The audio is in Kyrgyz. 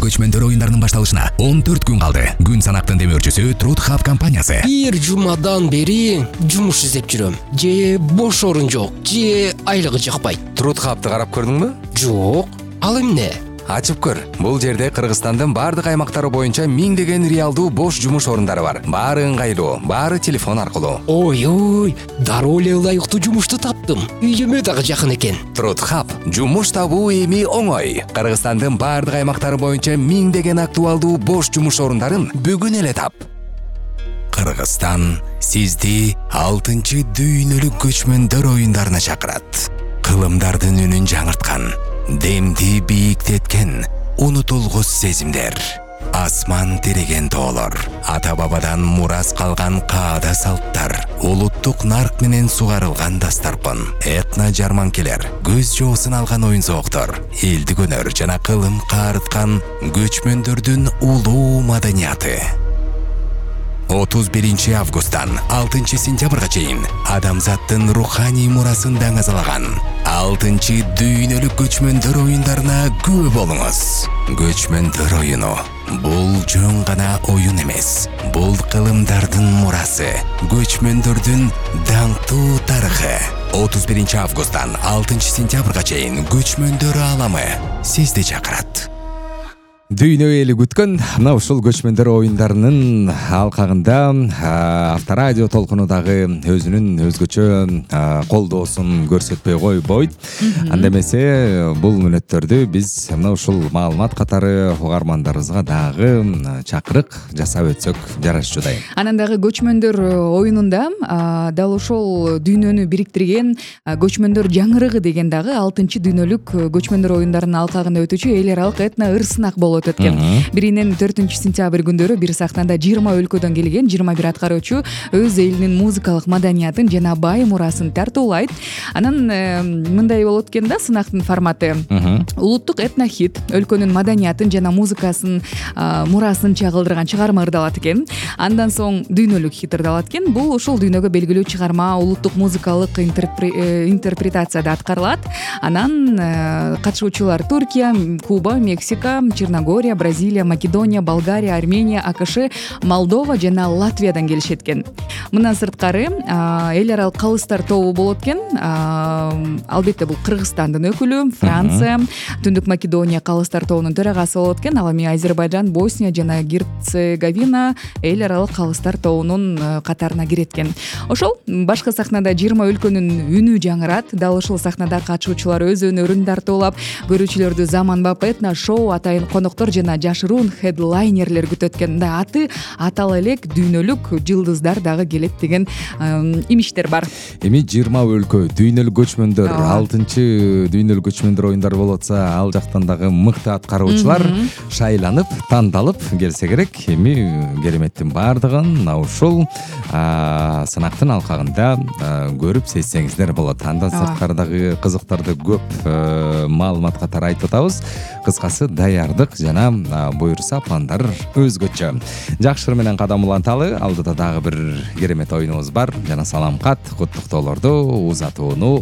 көчмөндөр оюндарынын башталышына 14 күн калды. Күн санактын демөөрчүсү Truth Hub компаниясы. Бир жумадан бери жумуш издеп жүрөм. Же бош орун жок, же айлыгы жакпайт. Truth Hub'ты карап көрдүңбү? Жок. Ал эмне? Ачып көр. Бул жерде Кыргызстандын бардык аймактары боюнча миңдеген реалдуу бош жумуш орундары бар. Баары ыңгайлуу, баары телефон аркылуу. Ой, дароо эле ылайыктуу жумушту таптым. Үйүмө дагы жакын экен. Truth Hub жумуш табуу эми оңой. Кыргызстандын бардык аймактары боюнча миңдеген актуалдуу бош жумуш орундарын бүгүн эле тап. Кыргызстан сизди 6-чы дүйнөлүк көчмөндөр оюндарына чакырат. Кылымдардын үнүн жаңырткан, демди бийиктеткен, унутулгус сезимдер. Асман тиреген тоолор, ата бабадан мурас калган каада салттар, улуттук нарк менен сугарылган дастаркан, этно жарманкелер, көз жоосун алган оюн зооктор, элдик өнөр жана кылым каарыткан көчмөндөрдүн улуу маданияты. 31 августтан 6 сентябрга чейин адамзаттын руханий мурасын даңазалаган 6-чы дүйнөлүк көчмөндөр оюндарына күбө болуңуз. Көчмөндөр оюну бул жөн гана оюн эмес, бул кылымдардын мурасы, көчмөндөрдүн даңктуу тарыхы. 31 августтан 6 сентябрга чейин көчмөндөр ааламы сизди чакырат. Дүйнө эли күткөн мына ушул көчмөндөр оюндарынын алкагында Авторадио толкуну дагы өзүнүн өзгөчө колдоосун көрсөтпөй койбойт. Анда эмесе бул мүнөттөрдү биз мына ушул маалымат катары угармандарыбызга дагы чакырык жасап өтсөк жарашчудай. Анан дагы көчмөндөр оюнунда дал ошол дүйнөнү бириктирген көчмөндөр жаңырыгы деген дагы 6-чы дүйнөлүк көчмөндөр оюндарынын алкагында өтүүчү эл аралык этно ыр-сынак болот өткөн. 1-нен 4 сентябрь күндөрү бир сахнада 20 өлкөдөн келген 21 аткаруучу өз элинин музыкалык маданиятын жана бай мурасын тартуулайт. Анан мындай болот экен да, сынактын форматы. Улуттук этнохит өлкөнүн маданиятын жана музыкасын мурасын чагылдырган чыгарма ырдалат экен. Андан соң дүйнөлүк хит ырдалат экен. Бул ушул дүйнөгө белгилүү чыгарма улуттук музыкалык интерпретацияда аткарылат. Анан катышуучулар Туркия, Куба, Мексика, Черногория, Бразилия, Македония, Болгария, Армения, АКШ, Молдова жана Латвиядан келишет экен. Мындан сырткары эл аралык калыстар тобу болот экен. Албетте бул Кыргызстандын өкүлү, Франция, Түндүк Македония калыстар тобунун төрагасы болот экен. Ал эми Азербайжан, Босния жана Герцеговина эл аралык калыстар тобунун катарына кирет экен. Ошол башка сахнада 20 өлкөнүн үнү жаңырат. Дал ушул сахнада катышуучулар өз өнөрүн тартуулап, көрүүчүлөрдү заманбап этно шоу атайын коноктор жана жашыруун хедлайнерлер күтөт экен. Аты атала элек дүйнөлүк жылдыздар дагы келет деген имиштер бар. Эми 20 өлкө дүйнөлүк көчмөндөр 6-чы дүйнөлүк көчмөндөр оюндары болот атса, ал жактан дагы мыкты аткаруучулар шайланып, тандалып келсе керек. Эми кереметтин бардыгын ушул сынактын алкагында көрүп сезсеңиздер болот. Андан сырткары дагы кызыктарды көп маалымат катары айтып атабыз. Кыскасы даярдык жана буюрса пландар өзгөчө. Жакшыр менен кадам уланталы. Алдыда дагы бир керемет оюнубуз бар. Жана салам кат, куттуктоолорду узатууну